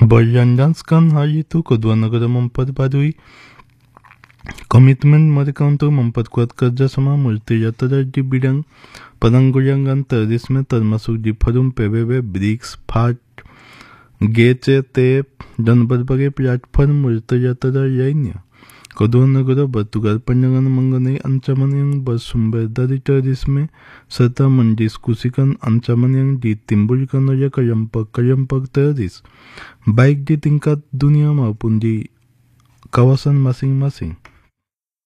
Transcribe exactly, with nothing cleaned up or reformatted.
Boyandanskan hayitu kedua memperbarui komitmen mereka untuk memperkuat kerjasama multilateral di bidang penanggulangan terorisme termasuk di forum P B B, BRICS, FARC, G C T, dan berbagai platform multilateral lainnya. Kedua negara bertukar pandangan mengenai ancaman yang bersumber dari terorisme serta mendiskusikan ancaman yang ditimbulkan oleh kelompok-kelompok teroris, baik di tingkat dunia maupun di kawasan masing-masing.